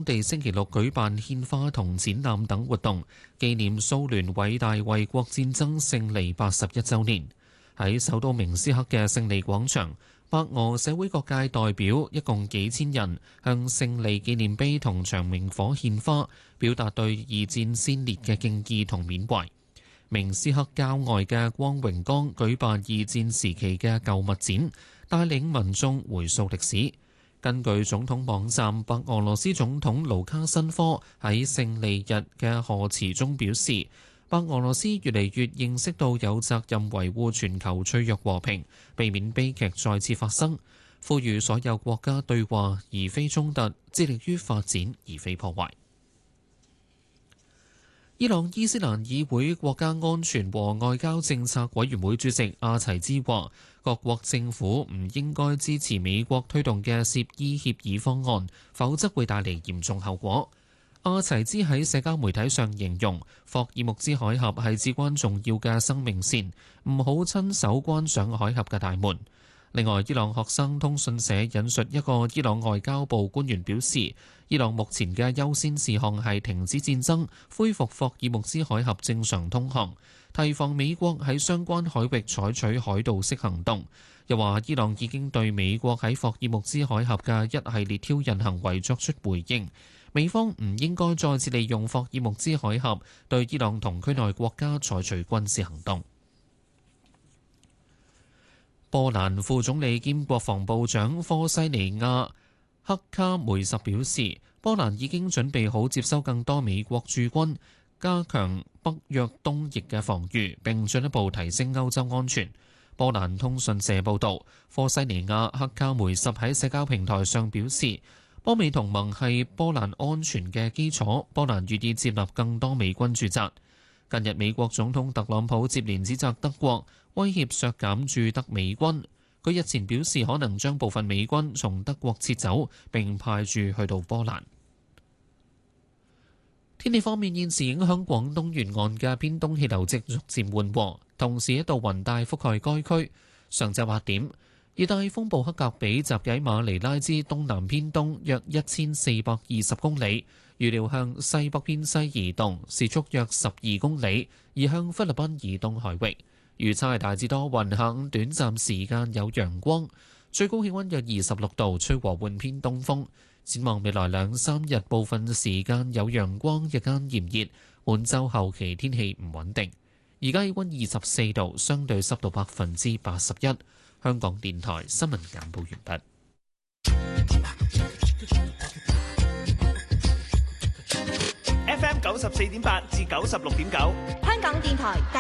地星期六舉辦獻花同展覽等活動，紀念蘇聯偉大衛國戰爭勝利81週年。喺首都明斯克嘅勝利廣場，白俄社會各界代表一共幾千人向勝利紀念碑同長明火獻花，表達對二戰先烈嘅敬意同緬懷。明斯克郊外嘅光榮崗舉辦二戰時期嘅舊物展，帶領民眾回溯歷史。根據總統網站，白俄羅斯總統盧卡申科喺勝利日嘅賀詞中表示，白俄羅斯越嚟越認識到有責任維護全球脆弱和平，避免悲劇再次發生，呼籲所有國家對話而非衝突，致力於發展而非破壞。伊朗伊斯蘭議會國家安全和外交政策委員會主席阿齊茲話，各國政府唔應該支持美國推動嘅涉伊協議方案，否則會帶嚟嚴重後果。阿齊茲喺社交媒體上形容，霍爾木茲海峽係至關重要嘅生命線，唔好親手關上海峽嘅大門。另外，伊朗學生通訊社引述一個伊朗外交部官員表示，伊朗目前嘅優先事項係停止戰爭，恢復霍爾木茲海峽正常通航，提防美國喺相關海域採取海盜式行動。又話伊朗已經對美國喺霍爾木茲海峽嘅一系列挑釁行為作出回應，美方唔應該再次利用霍爾木茲海峽對伊朗同區內國家採取軍事行動。波蘭副總理兼國防部長科西尼亞克卡梅什表示，波蘭已經準備好接收更多美國駐軍，加強北約東翼嘅防禦，並進一步提升歐洲安全。波蘭通訊社報導，科西尼亞克卡梅什喺社交平台上表示，波美同盟係波蘭安全嘅基礎，波蘭願意接納更多美軍駐紮。近日，美國總統特朗普接連指責德國威脅削減駐德美軍。佢日前表示，可能將部分美軍從德國撤走，並派駐去到波蘭。天氣方面，現時影響廣東沿岸嘅偏東氣流正逐漸緩和，同時一道雲帶覆蓋該區。上晝8點，熱帶風暴克格比集結喺馬尼拉之東南偏東約1420公里，預料向西北偏西移動，時速約12公里，移向菲律賓以東海域。預測係大致多雲，下午短暫時間有陽光，最高氣溫約26度，吹和緩偏東風。展望未來2-3日，部分時間有陽光，日間炎熱。本週後期天氣唔穩定。而家氣溫24度，相對濕度81%。香港電台新聞簡報完畢。 FM 94.8至96.9，香港電台。